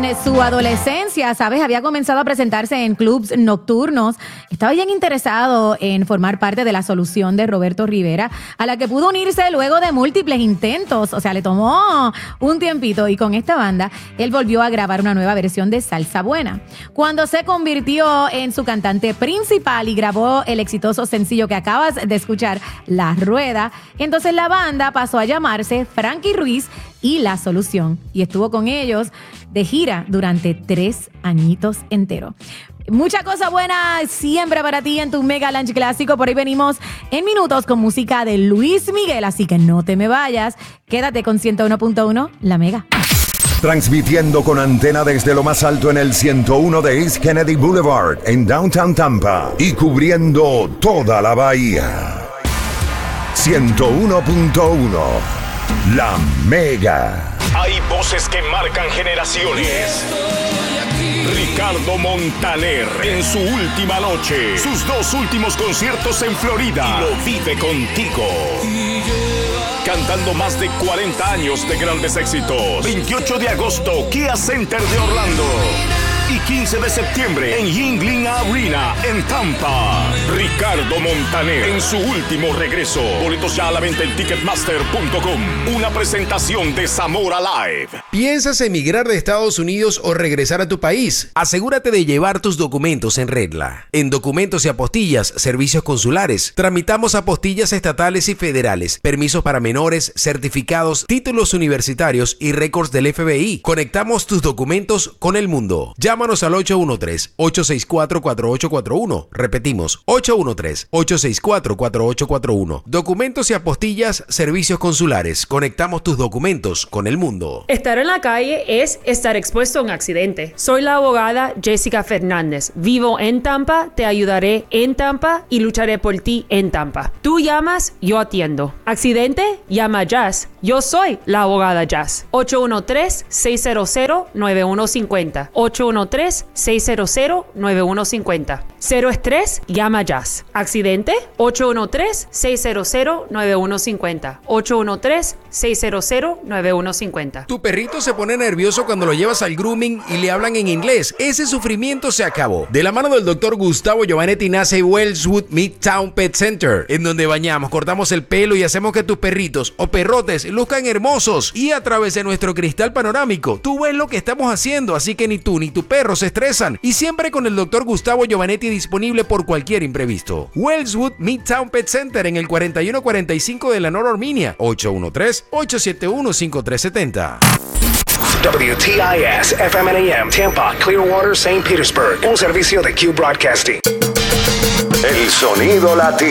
su adolescencia, ¿sabes? Había comenzado a presentarse en clubs nocturnos. Estaba bien interesado en formar parte de la solución de Roberto Rivera, a la que pudo unirse luego de múltiples intentos. O sea, le tomó un tiempito y con esta banda él volvió a grabar una nueva versión de Salsa Buena. Cuando se convirtió en su cantante principal y grabó el exitoso sencillo que acabas de escuchar, La Rueda, entonces la banda pasó a llamarse Frankie Ruiz y La Solución, y estuvo con ellos de gira durante 3 añitos enteros. Mucha cosa buena siempre para ti en tu Mega Lunch Clásico. Por ahí venimos en minutos con música de Luis Miguel, así que no te me vayas. Quédate con 101.1 La Mega. Transmitiendo con antena desde lo más alto en el 101 de East Kennedy Boulevard en Downtown Tampa y cubriendo toda la bahía. 101.1 La Mega. Hay voces que marcan generaciones. Ricardo Montaner en su última noche, sus 2 últimos conciertos en Florida, y lo vive contigo. Cantando más de 40 años de grandes éxitos. 28 de agosto, Kia Center de Orlando. Y 15 de septiembre en Yuengling Arena en Tampa. Ricardo Montaner en su último regreso. Boletos ya a la venta en Ticketmaster.com. Una presentación de Zamora Live. ¿Piensas emigrar de Estados Unidos o regresar a tu país? Asegúrate de llevar tus documentos en regla. En Documentos y Apostillas, Servicios Consulares, tramitamos apostillas estatales y federales, permisos para menores, certificados, títulos universitarios y récords del FBI. Conectamos tus documentos con el mundo. Llámanos al 813-864-4841. Repetimos, 813-864-4841. Documentos y apostillas, Servicios Consulares. Conectamos tus documentos con el mundo. Estar en la calle es estar expuesto a un accidente. Soy la abogada Jessica Fernández. Vivo en Tampa, te ayudaré en Tampa y lucharé por ti en Tampa. Tú llamas, yo atiendo. ¿Accidente? Llama a Jazz. Yo soy la abogada Jazz. 813-600-9150. 813-600-9150. Cero estrés, llama Jazz. ¿Accidente? 813-600-9150. 813-600-9150. Tu perrito se pone nervioso cuando lo llevas al grooming y le hablan en inglés. Ese sufrimiento se acabó. De la mano del doctor Gustavo Giovanetti nace Wellswood Midtown Pet Center, en donde bañamos, cortamos el pelo y hacemos que tus perritos o perrotes luzcan hermosos. Y a través de nuestro cristal panorámico, tú ves lo que estamos haciendo, así que ni tú ni tu perro se estresan. Y siempre con el doctor Gustavo Giovanetti disponible por cualquier imprevisto. Wellswood Midtown Pet Center en el 4145 de la North Armenia. 813-871-5370. WTIS FM and AM Tampa, Clearwater, St. Petersburg. Un servicio de Q Broadcasting. El sonido latino.